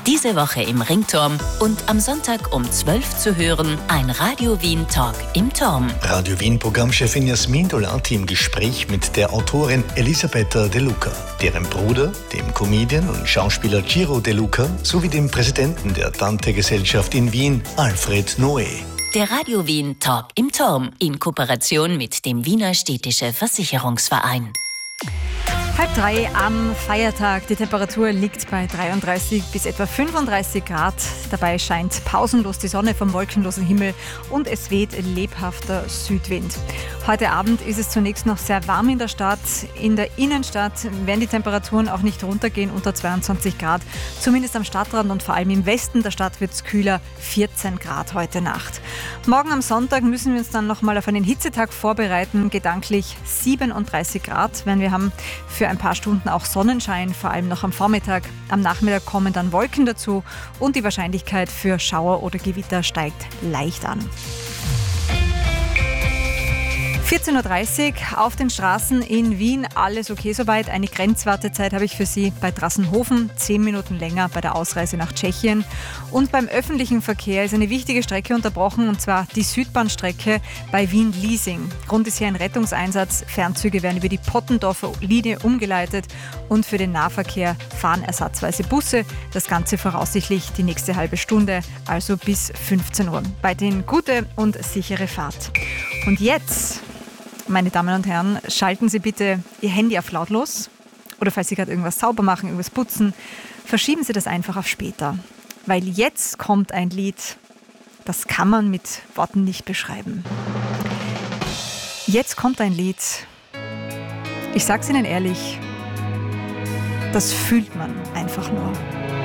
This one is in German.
Diese Woche im Ringturm und am Sonntag um 12 zu hören, ein Radio Wien Talk im Turm. Radio Wien Programmchefin Jasmin Dolati im Gespräch mit der Autorin Elisabetta De Luca, deren Bruder, dem Comedian und Schauspieler Ciro De Luca, sowie dem Präsidenten der Dante-Gesellschaft in Wien, Alfred Noé. Der Radio Wien Talk im Turm in Kooperation mit dem Wiener Städtische Versicherungsverein. 2:30 am Feiertag. Die Temperatur liegt bei 33 bis etwa 35 Grad. Dabei scheint pausenlos die Sonne vom wolkenlosen Himmel und es weht lebhafter Südwind. Heute Abend ist es zunächst noch sehr warm in der Stadt. In der Innenstadt werden die Temperaturen auch nicht runtergehen unter 22 Grad. Zumindest am Stadtrand und vor allem im Westen der Stadt wird es kühler, 14 Grad heute Nacht. Morgen am Sonntag müssen wir uns dann nochmal auf einen Hitzetag vorbereiten. Gedanklich 37 Grad werden wir haben. Für ein paar Stunden auch Sonnenschein, vor allem noch am Vormittag. Am Nachmittag kommen dann Wolken dazu und die Wahrscheinlichkeit für Schauer oder Gewitter steigt leicht an. 14:30 Uhr auf den Straßen in Wien, alles okay soweit. Eine Grenzwartezeit habe ich für Sie bei Drassenhofen, 10 Minuten länger bei der Ausreise nach Tschechien. Und beim öffentlichen Verkehr ist eine wichtige Strecke unterbrochen, und zwar die Südbahnstrecke bei Wien-Liesing. Grund ist hier ein Rettungseinsatz. Fernzüge werden über die Pottendorfer Linie umgeleitet und für den Nahverkehr fahren ersatzweise Busse. Das Ganze voraussichtlich die nächste halbe Stunde, also bis 15 Uhr. Weiterhin gute und sichere Fahrt. Und jetzt, meine Damen und Herren, schalten Sie bitte Ihr Handy auf lautlos oder falls Sie gerade irgendwas sauber machen, irgendwas putzen, verschieben Sie das einfach auf später. Weil jetzt kommt ein Lied, das kann man mit Worten nicht beschreiben. Jetzt kommt ein Lied, ich sag's Ihnen ehrlich, das fühlt man einfach nur.